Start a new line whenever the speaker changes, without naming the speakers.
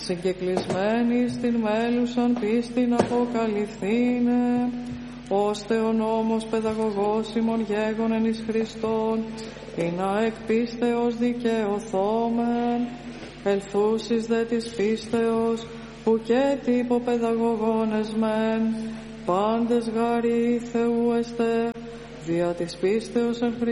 συγκεκλεισμένοι στην μέλουσαν πίστην αποκαλυφθήνε, ώστε ο νόμος παιδαγωγός ημών γέγονεν εις Χριστόν, ή να εκ πίστεως δικαιωθόμεν, ελθούσις δε της πίστεως, που και τύπο παιδαγωγών εσμεν, πάντες γαροί Θεού εστε, δια της πίστεως εν